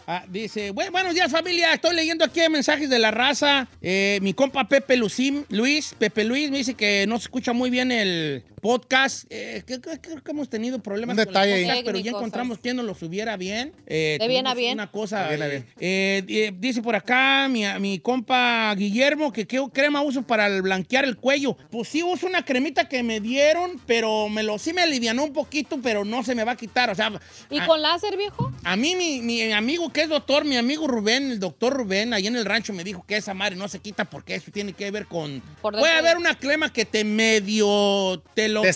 Dice, buenos días, familia. Estoy leyendo aquí mensajes de la raza. Mi compa Pepe Luis me dice que no se escucha muy bien el podcast. Creo que hemos tenido problemas con el podcast, pero ya encontramos quien nos lo subiera bien. De bien a bien. Una cosa. Dice por acá mi compa Guillermo que qué crema uso para blanquear el cuello. Pues sí uso una cremita que me dieron, pero sí me alivianó un poquito, pero no se me va a quitar. O sea, ¿y con láser, viejo? A mí, mi amigo que es doctor, mi amigo Rubén, el doctor Rubén, ahí en el rancho me dijo que esa madre no se quita porque eso tiene que ver con... Puede haber una crema que te medio... Te los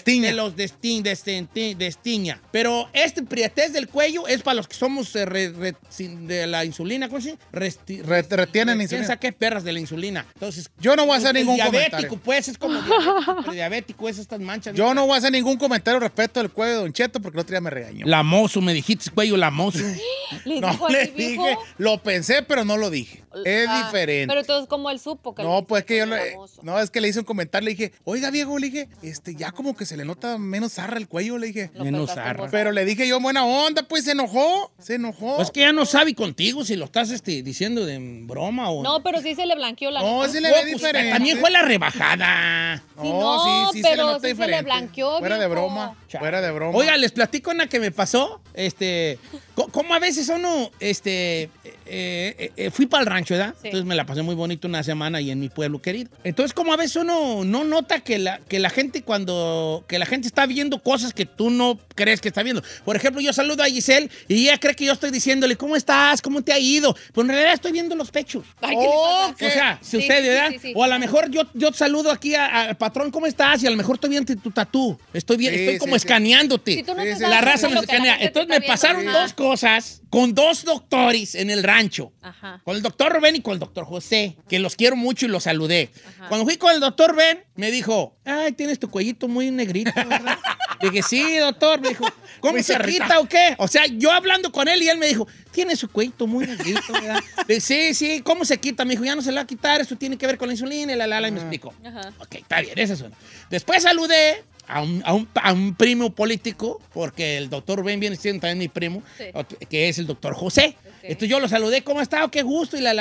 destiña. Pero este prietez del cuello es para los que somos de la insulina, ¿cómo se dice? Retienen insulina. Piensa que es perras de la insulina. Entonces, yo no voy a hacer ningún diabético, comentario. Pues es como diabético, es estas manchas. Yo no voy a hacer ningún comentario respecto al cuello de Don Cheto porque el otro día me regañó. Lamoso, me dijiste cuello lamoso. No le dije, lo pensé, pero no lo dije. Es diferente. Pero entonces, ¿cómo él supo que no, pues que yo es que le hice un comentario, le dije, oiga, viejo, le dije, ya como que se le nota menos zarra el cuello, le dije. Menos zarra. Pero le dije yo, buena onda, pues se enojó. Pues que ya no sabe contigo si lo estás diciendo de broma o... No, pero sí se le blanqueó la... No, se le ve diferente. También fue la rebajada. Sí, pero se le nota sí diferente. se le blanqueó, fuera de broma. Oiga, les platico una que me pasó. Como a veces uno, fui para el rancho, ¿verdad? Sí. Entonces me la pasé muy bonito una semana ahí en mi pueblo querido. Entonces, como a veces uno no nota que la gente que la gente está viendo cosas que tú no crees que está viendo. Por ejemplo, yo saludo a Giselle y ella cree que yo estoy diciéndole, ¿cómo estás? ¿Cómo te ha ido? Pero en realidad estoy viendo los pechos. Ay, o sea, sucede, ¿verdad? Sí. O a lo mejor yo saludo aquí al patrón, ¿cómo estás? Y a lo mejor estoy viendo tu tatú. Estoy como escaneándote. Si tú no la raza me escanea. Entonces me pasaron dos cosas con dos doctores en el rancho. Ajá. Con el doctor Rubén y con el doctor José, que los quiero mucho y los saludé. Ajá. Cuando fui con el doctor Rubén, me dijo, ay, tienes tu cuellito muy negrito, ¿verdad? Dije, sí, doctor. Me dijo, ¿cómo se quita o qué? O sea, yo hablando con él y él me dijo, tiene su cuellito muy negrito, ¿verdad? Dije, sí, ¿cómo se quita? Me dijo, ya no se la va a quitar, eso tiene que ver con la insulina y y me explicó. Ajá. Ok, está bien, esa es una. Después saludé a un primo político, porque el doctor Rubén viene siendo también mi primo, sí, que es el doctor José. Okay. Entonces yo lo saludé, ¿cómo está? Qué gusto, y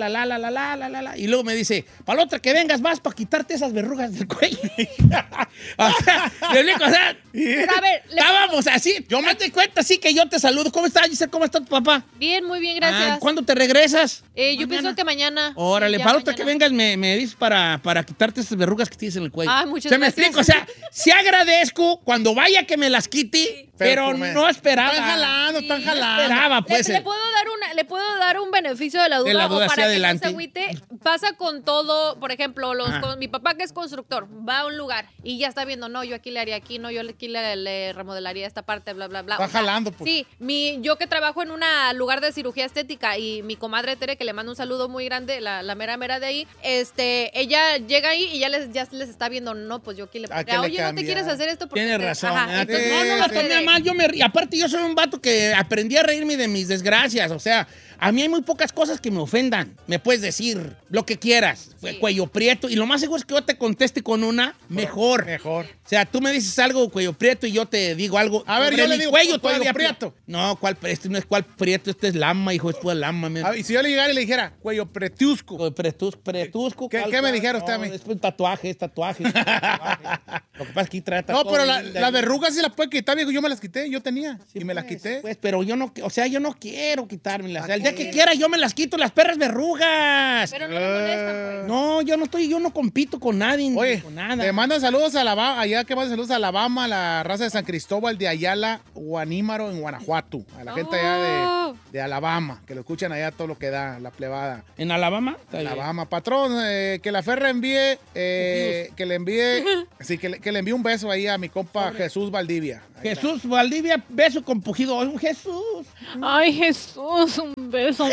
y luego me dice, para la otra que vengas más para quitarte esas verrugas del cuello. O sea, pero a ver, estábamos así, yo me te cuenta así que yo te saludo. ¿Cómo estás, Giselle? ¿Cómo está tu papá? Bien, muy bien, gracias. ¿Cuándo te regresas? Yo pienso que mañana. Órale, para la otra que vengas me dices para quitarte esas verrugas que tienes en el cuello. Ah, muchas gracias. ¿Se me explico? O sea, sí agradezco cuando vaya que me las quite, pero no esperaba. Están jalando. No esperaba, pues. ¿Le puedo dar un beneficio de la duda? De la duda, o para que adelante. no se agüite. Pasa con todo, por ejemplo, con mi papá que es constructor, va a un lugar y ya está viendo, no, yo aquí le haría aquí, no, yo aquí le remodelaría esta parte, bla, bla, bla. Va jalando, pues. Sí, yo que trabajo en un lugar de cirugía estética y mi comadre Tere, que le mando un saludo muy grande, la mera de ahí, ella llega ahí y ya les está viendo, no, pues yo aquí le oye, no te quieres hacer esto porque... Tienes razón. Entonces, no la ponía mal, aparte yo soy un vato que aprendí a reírme de mis desgracias, o sea, a mí hay muy pocas cosas que me ofendan. Me puedes decir lo que quieras, sí, cuello prieto, y lo más seguro es que yo te conteste con una mejor. O sea, tú me dices algo, cuello prieto, y yo te digo algo. A ver, yo le digo cuello todavía prieto. No, este no es cual prieto, este es lama, hijo, esto es lama. Y si yo le llegara y le dijera, cuello pretusco. Pretusco. ¿Qué me dijera usted a mí? Es un tatuaje. Lo que pasa es que aquí trae tatuaje. No, pero las verrugas sí las puede quitar, viejo. Yo me las quité, yo tenía. Sí, y me las quité. Pues, pero yo no quiero quitármelas. O sea, el día que quiera yo me las quito, las perras verrugas. Pero no le molestan, pues. No, yo no compito con nadie. Oye, con nada. te mandan saludos a Alabama, allá que mandan saludos a Alabama, a la raza de San Cristóbal de Ayala, Guanímaro, en Guanajuato. A la gente allá de Alabama, que lo escuchan allá todo lo que da, la plebada. ¿En Alabama? Alabama. Patrón, que la Ferra envíe, que le envíe un beso ahí a mi compa Jesús Valdivia. Jesús Valdivia, beso con pujido. Jesús. Ay, Jesús, un beso.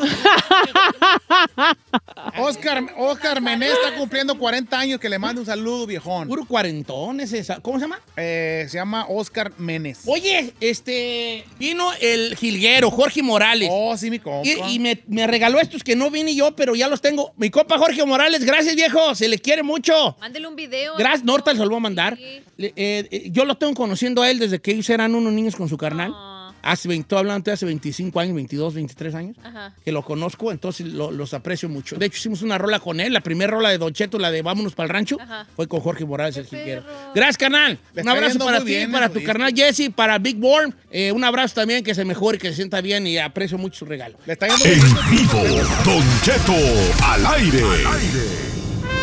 Oscar Mené está cumpliendo 40 años, que le mande un saludo, viejón. Puro cuarentón ese. ¿Cómo se llama? Se llama Oscar Menes. Oye, vino el jilguero, Jorge Morales. Oh, sí, mi compa. Y me regaló estos que no vine yo, pero ya los tengo. Mi compa Jorge Morales, gracias, viejo. Se le quiere mucho. Mándele un video. Gracias, Norta, se lo voy a mandar. Sí. Yo lo tengo conociendo a él desde que ellos eran unos niños con su carnal. estoy hablando de hace 25 años, 22, 23 años, que lo conozco, entonces los aprecio mucho. De hecho, hicimos una rola con él, la primera rola de Don Cheto, la de Vámonos para el Rancho, fue con Jorge Morales, el jilguero. Gracias, carnal. Un abrazo para ti, para tu carnal Jesse, para Big Worm. Un abrazo también, que se mejore, que se sienta bien y aprecio mucho su regalo. En vivo, Don Cheto al aire.